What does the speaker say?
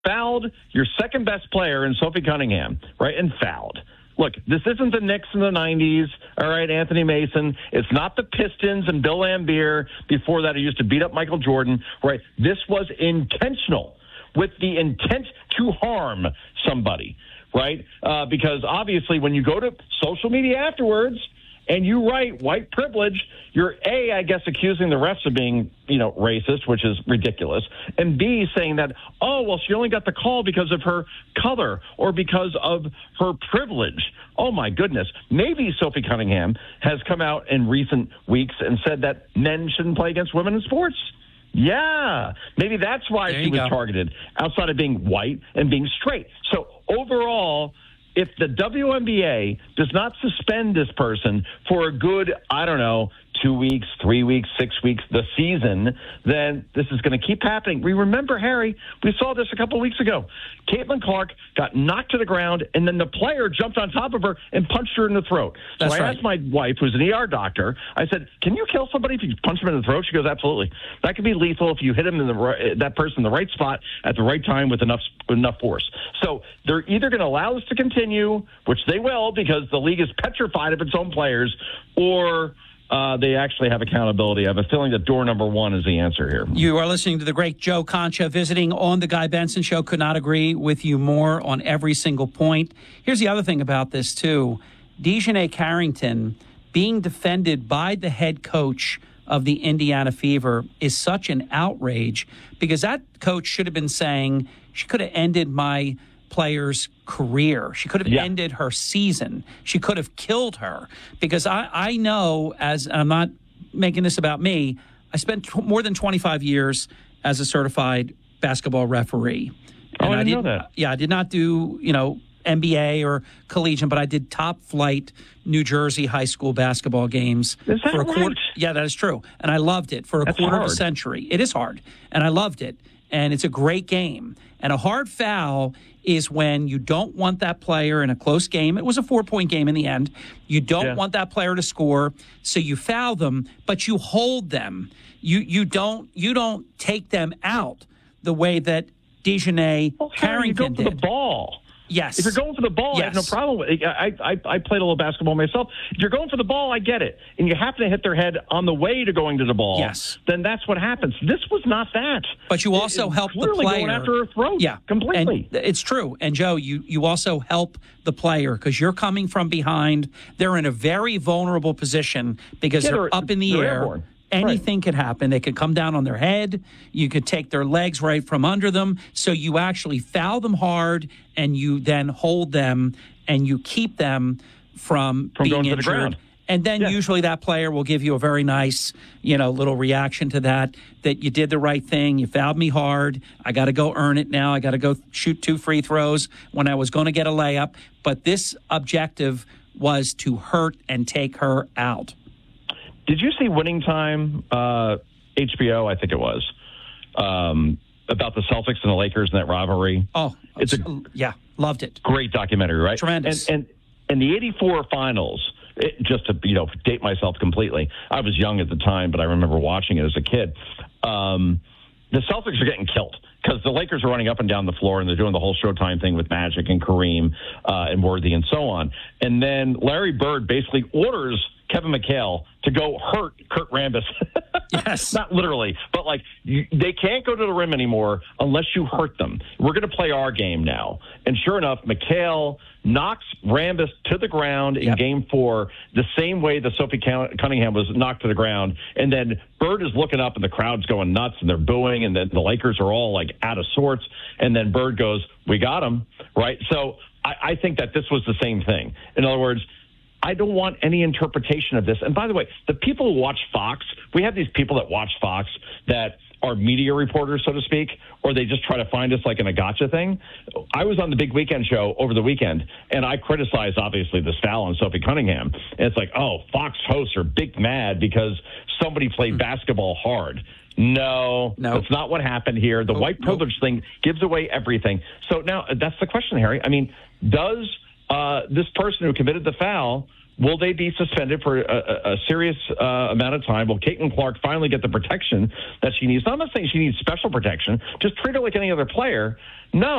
fouled your second best player in Sophie Cunningham, right, and fouled. Look, this isn't the Knicks in the 90s, all right, Anthony Mason. It's not the Pistons and Bill Laimbeer before that who used to beat up Michael Jordan, right? This was intentional with the intent to harm somebody, right? Because obviously when you go to social media afterwards and you write white privilege, you're A, I guess, accusing the refs of being, racist, which is ridiculous, and B, saying that, oh, well, she only got the call because of her color or because of her privilege. Oh, my goodness. Maybe Sophie Cunningham has come out in recent weeks and said that men shouldn't play against women in sports. Yeah, maybe that's why she was targeted, outside of being white and being straight. So overall, if the WNBA does not suspend this person for a good, 2 weeks, 3 weeks, 6 weeks, the season, then this is going to keep happening. We remember, Harry, we saw this a couple of weeks ago. Caitlin Clark got knocked to the ground, and then the player jumped on top of her and punched her in the throat. So I asked my wife, who's an ER doctor, I said, can you kill somebody if you punch them in the throat? She goes, absolutely. That could be lethal if you hit him in that person in the right spot at the right time with enough force. So they're either going to allow this to continue, which they will because the league is petrified of its own players, or they actually have accountability. I have a feeling that door number one is the answer here. You are listening to the great Joe Concha visiting on the Guy Benson Show. Could not agree with you more on every single point. Here's the other thing about this, too. DeJounte Carrington being defended by the head coach of the Indiana Fever is such an outrage because that coach should have been saying she could have ended my player's career. She could have ended her season. She could have killed her because I know, as I'm not making this about me, I spent more than 25 years as a certified basketball referee. And I didn't know that. Yeah, I did not do, NBA or collegiate, but I did top flight New Jersey high school basketball games. Is that for a right? quarter. Yeah, that is true. And I loved it for a quarter of a century. It is hard. And I loved it. And it's a great game. And a hard foul is when you don't want that player in a close game. It was a 4-point game in the end. You don't want that player to score, so you foul them, but you hold them. You don't take them out the way that DeJounte Carrington did. You go for the ball. Yes. If you're going for the ball, I have no problem with it. I played a little basketball myself. If you're going for the ball, I get it. And you happen to hit their head on the way to going to the ball. Yes. Then that's what happens. This was not that. But you also help the player. Going after her throat. Yeah. Completely. And it's true. And, Joe, you also help the player because you're coming from behind. They're in a very vulnerable position because they're up in the air. Airborne. Anything could happen. They could come down on their head. You could take their legs right from under them. So you actually foul them hard, and you then hold them, and you keep them from being going injured. to the ground. And then usually that player will give you a very nice, little reaction to that you did the right thing. You fouled me hard. I got to go earn it now. I got to go shoot 2 free throws when I was going to get a layup. But this objective was to hurt and take her out. Did you see Winning Time, HBO, I think it was, about the Celtics and the Lakers and that rivalry? Oh, loved it. Great documentary, right? Tremendous. And the 84 finals, just to, date myself completely, I was young at the time, but I remember watching it as a kid. The Celtics are getting killed because the Lakers are running up and down the floor, and they're doing the whole Showtime thing with Magic and Kareem and Worthy and so on. And then Larry Bird basically orders Kevin McHale to go hurt Kurt Rambis. Yes. Not literally, but they can't go to the rim anymore unless you hurt them. We're going to play our game now. And sure enough, McHale knocks Rambis to the ground in Game 4 the same way that Sophie Cunningham was knocked to the ground. And then Bird is looking up and the crowd's going nuts and they're booing and then the Lakers are all out of sorts. And then Bird goes, we got him, right? So I think that this was the same thing. In other words, I don't want any interpretation of this. And by the way, the people who watch Fox, we have these people that watch Fox that are media reporters, so to speak, or they just try to find us in a gotcha thing. I was on the Big Weekend show over the weekend, and I criticized, obviously, this foul on Sophie Cunningham. And it's Fox hosts are big mad because somebody played basketball hard. No, that's not what happened here. The white privilege thing gives away everything. So now that's the question, Harry. I mean, does this person who committed the foul Will they be suspended for a serious amount of time? Will Caitlin Clark finally get the protection that she needs? I'm not saying she needs special protection. Just treat her like any other player. No.